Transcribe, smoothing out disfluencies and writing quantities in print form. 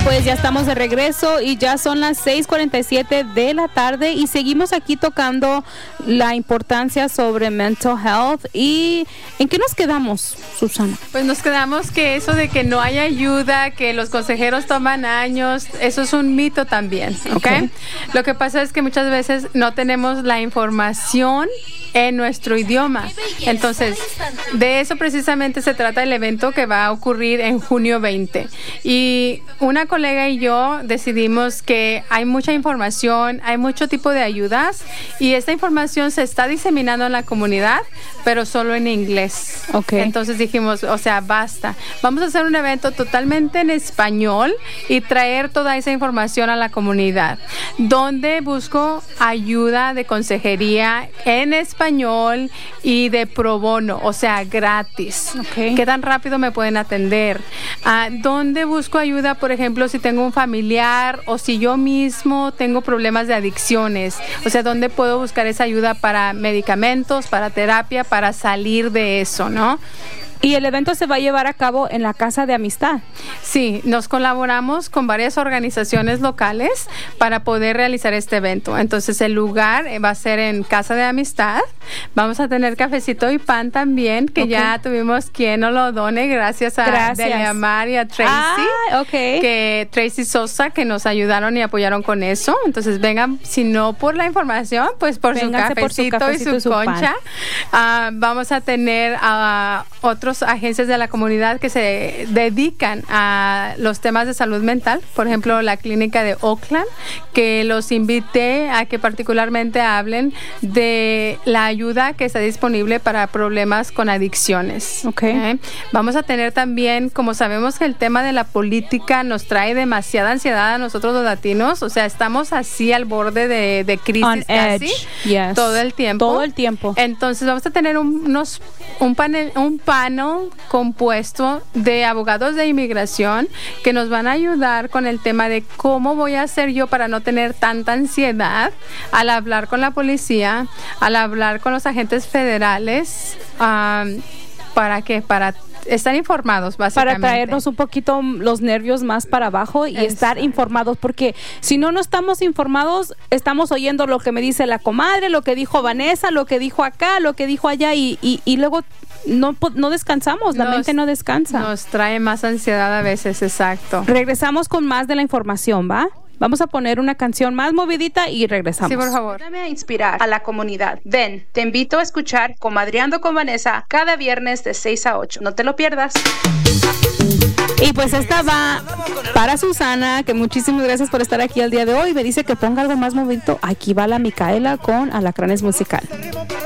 pues ya estamos de regreso y ya son las 6:47 de la tarde y seguimos aquí tocando la importancia sobre mental health. ¿Y en qué nos quedamos, Susana? Pues nos quedamos que eso de que no hay ayuda, que los consejeros toman años, eso es un mito también, ¿ok? Lo que pasa es que muchas veces no tenemos la información en nuestro idioma. Entonces, de eso precisamente se trata el evento que va a ocurrir en junio 20. Y una colega y yo decidimos que hay mucha información, hay mucho tipo de ayudas y esta información se está diseminando en la comunidad, pero solo en inglés. Entonces dijimos, o sea, basta. Vamos a hacer un evento totalmente en español y traer toda esa información a la comunidad, donde busco ayuda de consejería en español y de pro bono, o sea, gratis. ¿Qué tan rápido me pueden atender? ¿Dónde busco ayuda, por ejemplo, si tengo un familiar o si yo mismo tengo problemas de adicciones? O sea, ¿dónde puedo buscar esa ayuda para medicamentos, para terapia, para salir de eso, ¿no? Y el evento se va a llevar a cabo en la Casa de Amistad. Sí, nos colaboramos con varias organizaciones locales para poder realizar este evento. Entonces, el lugar va a ser en Casa de Amistad. Vamos a tener cafecito y pan también, que ya tuvimos quien nos lo done, gracias a Delia Mar y a Tracy. Que Tracy Sosa, que nos ayudaron y apoyaron con eso. Entonces, vengan, si no por la información, pues por su cafecito y su concha. Vamos a tener a otros agencias de la comunidad que se dedican a los temas de salud mental, por ejemplo la clínica de Oakland, que los invité a que particularmente hablen de la ayuda que está disponible para problemas con adicciones. Vamos a tener también, como sabemos que el tema de la política nos trae demasiada ansiedad a nosotros los latinos, o sea, estamos así al borde de crisis casi todo el tiempo. Entonces vamos a tener un panel compuesto de abogados de inmigración que nos van a ayudar con el tema de cómo voy a hacer yo para no tener tanta ansiedad al hablar con la policía, al hablar con los agentes federales, ¿para qué? Para estar informados, básicamente. Para traernos un poquito los nervios más para abajo y estar informados, porque si no estamos informados, estamos oyendo lo que me dice la comadre, lo que dijo Vanessa, lo que dijo acá, lo que dijo allá y luego no descansamos, la mente no descansa. Nos trae más ansiedad a veces, exacto. Regresamos con más de la información, ¿va? Vamos a poner una canción más movidita y regresamos. Sí, por favor. Ayúdame a inspirar a la comunidad. Ven, te invito a escuchar Comadreando con Vanessa cada viernes de 6 a 8. No te lo pierdas. Y pues esta va para Susana, que muchísimas gracias por estar aquí el día de hoy. Me dice que ponga algo más movidito. Aquí va la Micaela con Alacranes Musical.